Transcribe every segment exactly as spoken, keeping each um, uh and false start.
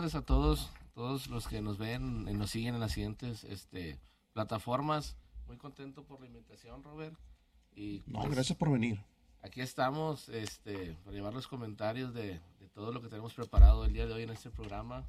Gracias a todos, todos los que nos ven y nos siguen en las siguientes este, plataformas. Muy contento por la invitación, Robert. Y no, pues, gracias por venir. Aquí estamos este, para llevar los comentarios de, de todo lo que tenemos preparado el día de hoy en este programa.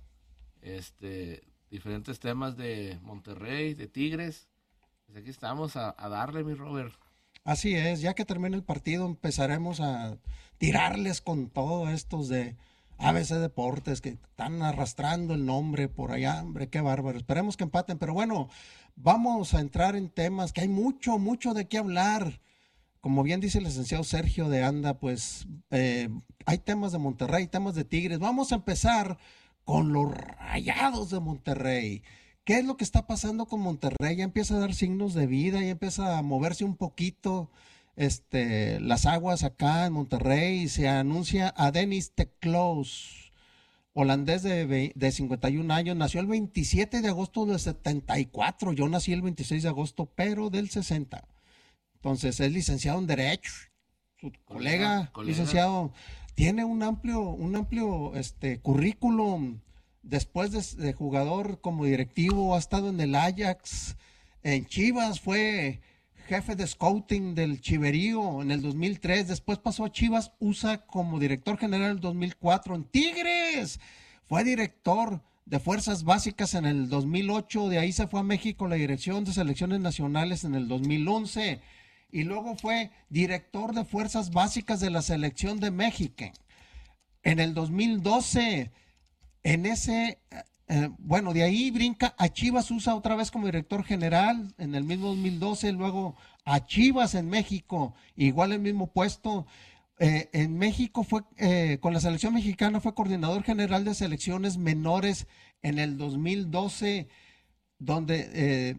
Este, diferentes temas de Monterrey, de Tigres. Pues aquí estamos a, a darle, mi Robert. Así es, ya que termine el partido empezaremos a tirarles con todo estos de A B C Deportes que están arrastrando el nombre por allá, hombre, qué bárbaro. Esperemos que empaten, pero bueno, vamos a entrar en temas que hay mucho, mucho de qué hablar. Como bien dice el licenciado Sergio de Anda, pues eh, hay temas de Monterrey, temas de Tigres. Vamos a empezar con los Rayados de Monterrey. ¿Qué es lo que está pasando con Monterrey? Ya empieza a dar signos de vida, ya empieza a moverse un poquito este, las aguas acá en Monterrey y se anuncia a Denis Teclós, holandés de, de cincuenta y un años, nació el veintisiete de agosto del setenta y cuatro, yo nací el veintiséis de agosto, pero del sesenta. Entonces es licenciado en Derecho, su colega, colega. licenciado, tiene un amplio, un amplio este, currículum. Después de, de jugador como directivo, ha estado en el Ajax, en Chivas, fue jefe de scouting del Chiverío en el dos mil tres, después pasó a Chivas U S A como director general en el dos mil cuatro, en Tigres fue director de Fuerzas Básicas en el dos mil ocho, de ahí se fue a México la dirección de selecciones nacionales en el dos mil once, y luego fue director de Fuerzas Básicas de la Selección de México en el dos mil doce. En ese, eh, bueno, de ahí brinca a Chivas U S A otra vez como director general en el mismo dos mil doce, luego a Chivas en México, igual el mismo puesto. Eh, en México fue, eh, con la selección mexicana fue coordinador general de selecciones menores en el dos mil doce, donde eh,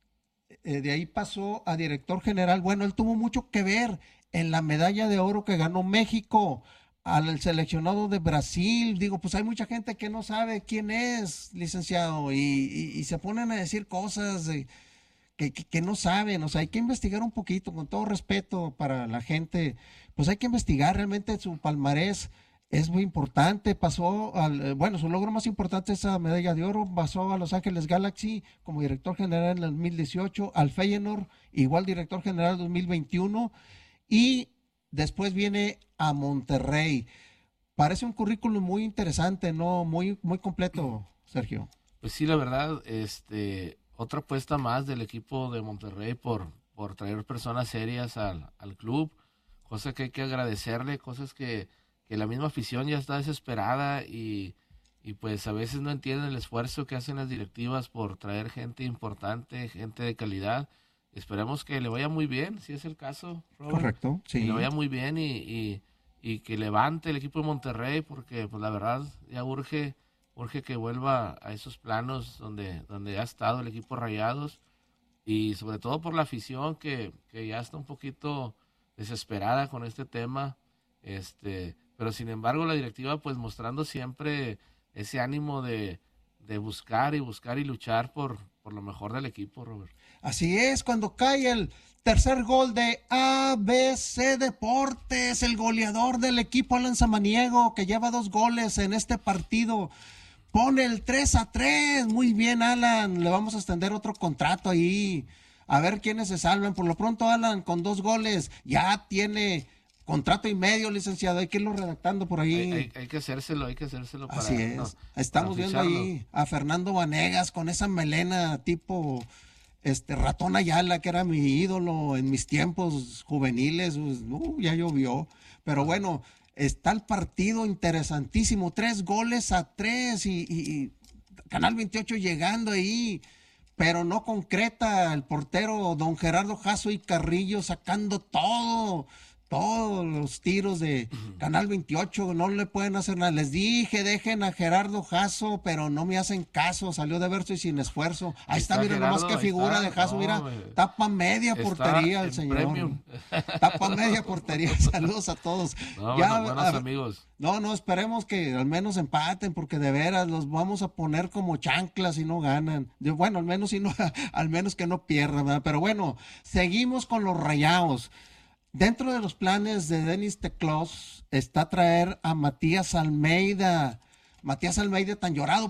eh, de ahí pasó a director general. Bueno, él tuvo mucho que ver en la medalla de oro que ganó México al seleccionado de Brasil. Digo, pues hay mucha gente que no sabe quién es, licenciado, y, y, y se ponen a decir cosas de, que, que, que no saben. O sea, hay que investigar un poquito, con todo respeto para la gente, pues hay que investigar realmente su palmarés. Es muy importante, pasó al, bueno, su logro más importante es esa medalla de oro, pasó a Los Ángeles Galaxy como director general en el dos mil dieciocho, al Feyenoord, igual director general en dos mil veintiuno, y después viene a Monterrey. Parece un currículum muy interesante, ¿no? Muy, muy completo, Sergio. Pues sí, la verdad, este, otra apuesta más del equipo de Monterrey por, por traer personas serias al, al club, cosa que hay que agradecerle, cosas que, que la misma afición ya está desesperada y, y pues a veces no entienden el esfuerzo que hacen las directivas por traer gente importante, gente de calidad. Esperemos que le vaya muy bien, si es el caso, Robert. Correcto, sí. Que le vaya muy bien y, y, y que levante el equipo de Monterrey, porque pues la verdad ya urge, urge que vuelva a esos planos donde, donde ha estado el equipo Rayados, y sobre todo por la afición que, que ya está un poquito desesperada con este tema, este, pero sin embargo la directiva pues mostrando siempre ese ánimo de, de buscar y buscar y luchar por, por lo mejor del equipo, Robert. Así es, cuando cae el tercer gol de A B C Deportes, el goleador del equipo Alan Samaniego, que lleva dos goles en este partido, pone el tres a tres. Muy bien, Alan, le vamos a extender otro contrato ahí, a ver quiénes se salvan. Por lo pronto, Alan, con dos goles, ya tiene contrato y medio, licenciado, hay que irlo redactando por ahí. Hay, hay, hay que hacérselo, hay que hacérselo. Para, Así es, no, estamos viendo ahí a Fernando Vanegas con esa melena tipo este Ratón Ayala, que era mi ídolo en mis tiempos juveniles. Uh, ya llovió, pero bueno, está el partido interesantísimo, tres goles a tres y, y, y Canal veintiocho llegando ahí, pero no concreta el portero don Gerardo Jasso y Carrillo sacando todo, todos los tiros de Canal veintiocho, no le pueden hacer nada. Les dije, dejen a Gerardo Jasso, pero no me hacen caso, salió de verso y sin esfuerzo. Ahí, ahí está, está, mira Gerardo, nomás qué figura está, de Jasso, no, mira, tapa media portería el señor. Premium. Tapa media portería, saludos a todos. No, ya, bueno, buenos a, amigos. No, no, esperemos que al menos empaten, porque de veras los vamos a poner como chanclas si no ganan. Bueno, al menos si no, al menos que no pierdan, ¿verdad? Pero bueno, seguimos con los Rayados. Dentro de los planes de Denis Teclós está traer a Matías Almeida, Matías Almeida tan llorado